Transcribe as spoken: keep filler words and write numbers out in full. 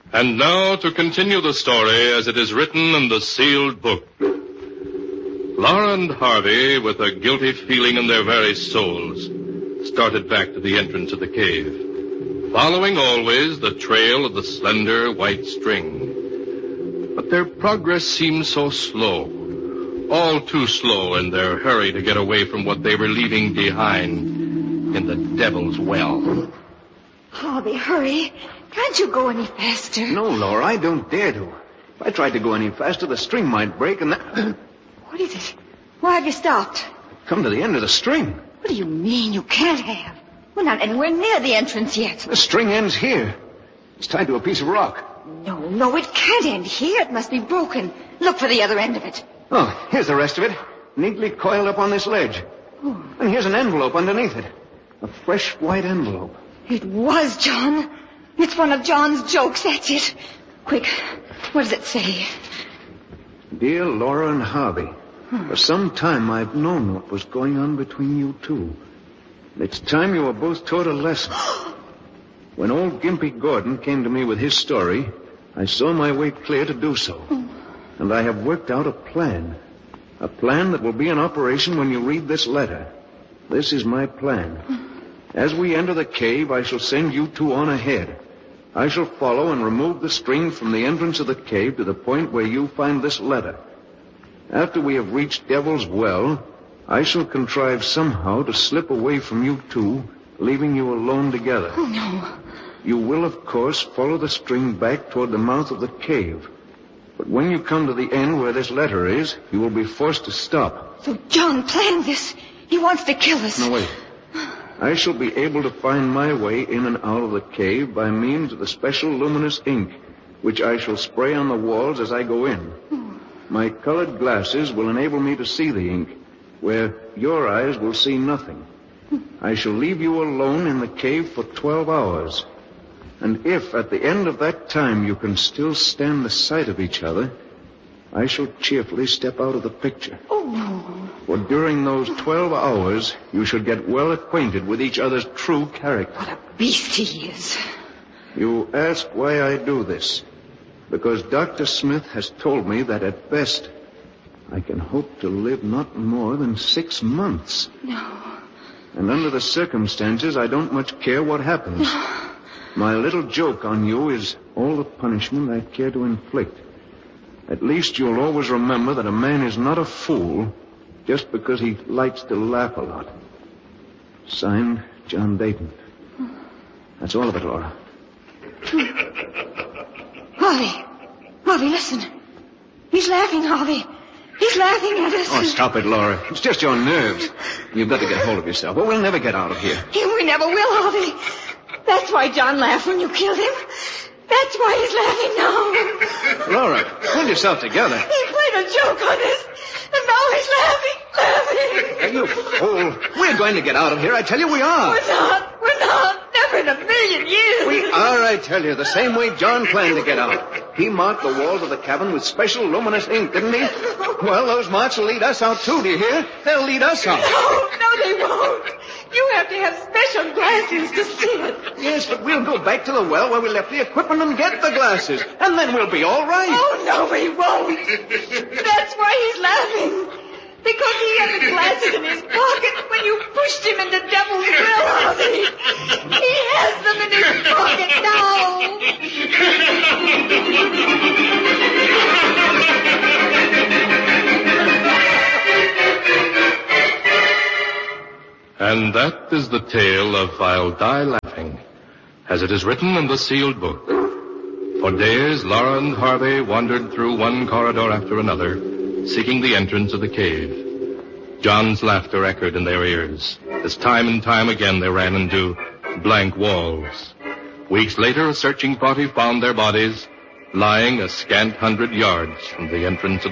And now to continue the story as it is written in the sealed book. Laura and Harvey, with a guilty feeling in their very souls, started back to the entrance of the cave, following always the trail of the slender white string. But their progress seemed so slow, all too slow in their hurry to get away from what they were leaving behind in the Devil's Well. Harvey, hurry. Can't you go any faster? No, Laura, I don't dare to. If I tried to go any faster, the string might break and that... What is it? Why have you stopped? Come to the end of the string. What do you mean you can't have? We're not anywhere near the entrance yet. The string ends here. It's tied to a piece of rock. No, no, it can't end here. It must be broken. Look for the other end of it. Oh, here's the rest of it. Neatly coiled up on this ledge. Oh. And here's an envelope underneath it. A fresh white envelope. It was John. It's one of John's jokes, that's it. Quick, what does it say? Dear Laura and Harvey, hmm. for some time I've known what was going on between you two. It's time you were both taught a lesson. When old Gimpy Gordon came to me with his story, I saw my way clear to do so. Oh. And I have worked out a plan. A plan that will be in operation when you read this letter. This is my plan. As we enter the cave, I shall send you two on ahead. I shall follow and remove the string from the entrance of the cave to the point where you find this letter. After we have reached Devil's Well, I shall contrive somehow to slip away from you two, leaving you alone together. Oh, no. You will, of course, follow the string back toward the mouth of the cave. But when you come to the end where this letter is, you will be forced to stop. So John planned this. He wants to kill us. No, wait. I shall be able to find my way in and out of the cave by means of the special luminous ink, which I shall spray on the walls as I go in. My colored glasses will enable me to see the ink, where your eyes will see nothing. I shall leave you alone in the cave for twelve hours. And if at the end of that time you can still stand the sight of each other, I shall cheerfully step out of the picture. Oh, no. For during those twelve hours, you should get well acquainted with each other's true character. What a beast he is. You ask why I do this. Because Doctor Smith has told me that at best, I can hope to live not more than six months. No. And under the circumstances, I don't much care what happens. No. My little joke on you is all the punishment I care to inflict. At least you'll always remember that a man is not a fool just because he likes to laugh a lot. Signed, John Dayton. That's all of it, Laura. Harvey. Harvey, listen. He's laughing, Harvey. He's laughing at us. Oh, stop it, Laura. It's just your nerves. You'd better get hold of yourself, or we'll never get out of here. We never will, Harvey. That's why John laughed when you killed him. That's why he's laughing now. Laura, pull yourself together. He played a joke on us, and now he's laughing, laughing. You fool. We're going to get out of here. I tell you we are. We're not. We're not. Never in a million years. We are, I tell you, the same way John planned to get out. He marked the walls of the cabin with special luminous ink, didn't he? Well, those marks will lead us out, too, do you hear? They'll lead us out. No, no, they won't. You have to have special glasses to see it. Yes, but we'll go back to the well where we left the equipment and get the glasses. And then we'll be all right. Oh, no, we won't. That's why he's laughing. Because he had the glasses in his pocket when you pushed him into Devil's Well, Harvey. He has them in his pocket now. And that is the tale of I'll Die Laughing, as it is written in the sealed book. For days, Laura and Harvey wandered through one corridor after another, seeking the entrance of the cave. John's laughter echoed in their ears, as time and time again they ran into blank walls. Weeks later, a searching party found their bodies lying a scant hundred yards from the entrance of